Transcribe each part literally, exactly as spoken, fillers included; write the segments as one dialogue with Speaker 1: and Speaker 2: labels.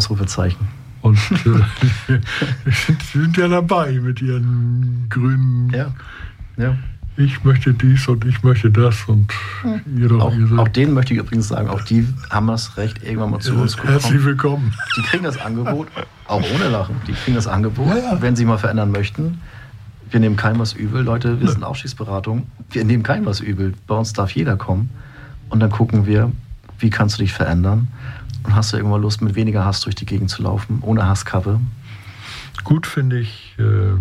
Speaker 1: Ausrufezeichen.
Speaker 2: Und äh, Sie sind ja dabei mit Ihren grünen...
Speaker 1: Ja, ja.
Speaker 2: Ich möchte dies und ich möchte das und
Speaker 1: hm.
Speaker 2: ihr doch,
Speaker 1: auch,
Speaker 2: ihr seid,
Speaker 1: auch denen möchte ich übrigens sagen, auch die haben das Recht, irgendwann mal zu
Speaker 2: ja,
Speaker 1: uns zu kommen.
Speaker 2: Herzlich willkommen.
Speaker 1: Die kriegen das Angebot, auch ohne Lachen, die kriegen das Angebot, ja, ja. wenn sie mal verändern möchten. Wir nehmen keinem was übel, Leute, wir sind Aufstiegsberatung, wir nehmen keinem was übel. Bei uns darf jeder kommen und dann gucken wir, wie kannst du dich verändern und hast du irgendwann Lust, mit weniger Hass durch die Gegend zu laufen, ohne Hasskappe.
Speaker 2: Gut finde ich, äh,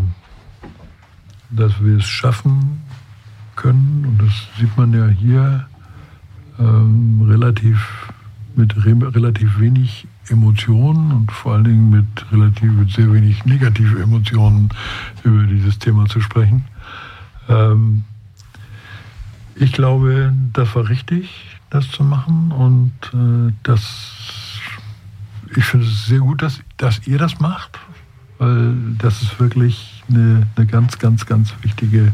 Speaker 2: dass wir es schaffen können, und das sieht man ja hier ähm, relativ mit re- relativ wenig Emotionen und vor allen Dingen mit relativ mit sehr wenig negative Emotionen über dieses Thema zu sprechen. Ähm, ich glaube, das war richtig, das zu machen, und äh, das, ich finde es sehr gut, dass, dass ihr das macht, weil das ist wirklich eine, eine ganz, ganz, ganz wichtige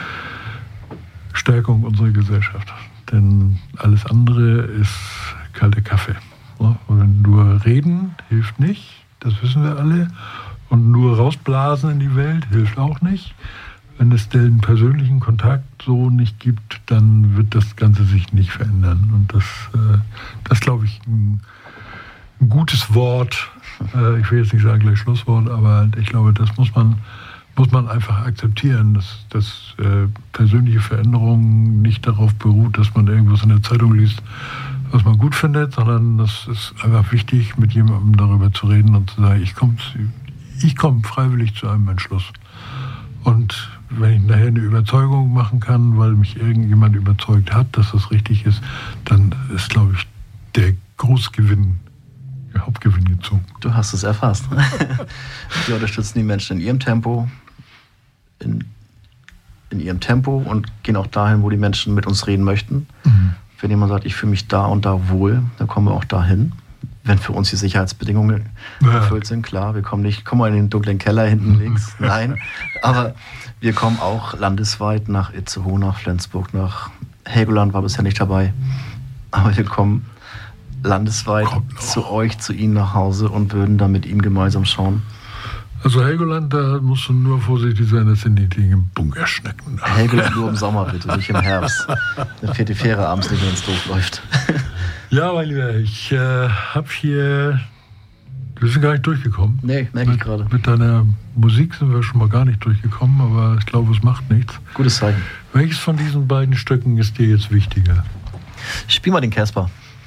Speaker 2: Stärkung unserer Gesellschaft. Denn alles andere ist kalter Kaffee. Und nur reden hilft nicht, das wissen wir alle. Und nur rausblasen in die Welt hilft auch nicht. Wenn es den persönlichen Kontakt so nicht gibt, dann wird das Ganze sich nicht verändern. Und das, das glaube ich, ein, ein gutes Wort. Ich will jetzt nicht sagen gleich Schlusswort, aber ich glaube, das muss man muss man einfach akzeptieren, dass, dass äh, persönliche Veränderung nicht darauf beruht, dass man irgendwas in der Zeitung liest, was man gut findet, sondern das ist einfach wichtig, mit jemandem darüber zu reden und zu sagen, ich komme ich komm freiwillig zu einem Entschluss. Und wenn ich nachher eine Überzeugung machen kann, weil mich irgendjemand überzeugt hat, dass das richtig ist, dann ist, glaube ich, der Großgewinn, der Hauptgewinn gezogen.
Speaker 1: Du hast es erfasst. Wir unterstützen die Menschen in ihrem Tempo, in, in ihrem Tempo und gehen auch dahin, wo die Menschen mit uns reden möchten. Mhm. Wenn jemand sagt, ich fühle mich da und da wohl, dann kommen wir auch dahin. Wenn für uns die Sicherheitsbedingungen ja. erfüllt sind, klar, wir kommen nicht, komm mal in den dunklen Keller hinten links, nein. Aber wir kommen auch landesweit nach Itzehoe, nach Flensburg, nach Helgoland war bisher nicht dabei. Aber wir kommen landesweit zu euch, zu Ihnen nach Hause und würden dann mit Ihnen gemeinsam schauen.
Speaker 2: Also Helgoland, da musst du nur vorsichtig sein, dass sie nicht gegen Bunker schnecken.
Speaker 1: Helgoland nur im Sommer bitte, nicht im Herbst. Dann fährt die Fähre abends nicht, wenn es doof läuft.
Speaker 2: Ja, mein Lieber, ich äh, habe hier, wir sind gar nicht durchgekommen.
Speaker 1: Nee, merke ich gerade.
Speaker 2: Mit deiner Musik sind wir schon mal gar nicht durchgekommen, aber ich glaube, es macht nichts.
Speaker 1: Gutes Zeichen.
Speaker 2: Welches von diesen beiden Stücken ist dir jetzt wichtiger?
Speaker 1: Spiel mal den Casper.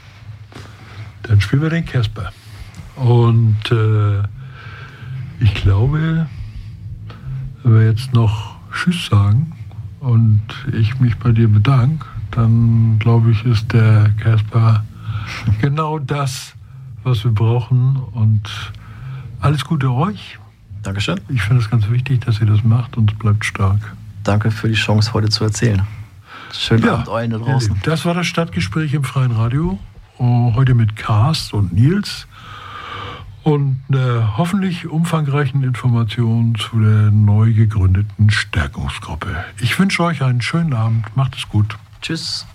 Speaker 2: Dann spielen wir den Casper. Und äh, ich glaube, wenn wir jetzt noch Tschüss sagen und ich mich bei dir bedanke, dann glaube ich, ist der Casper genau das, was wir brauchen. Und alles Gute euch.
Speaker 1: Dankeschön.
Speaker 2: Ich finde es ganz wichtig, dass ihr das macht, und es bleibt stark.
Speaker 1: Danke für die Chance, heute zu erzählen. Schönen
Speaker 2: ja,
Speaker 1: Abend euch da draußen.
Speaker 2: Das war das Stadtgespräch im Freien Radio. Heute mit Karst und Nils. Und eine hoffentlich umfangreichen Informationen zu der neu gegründeten Stärkungsgruppe. Ich wünsche euch einen schönen Abend. Macht es gut.
Speaker 1: Tschüss.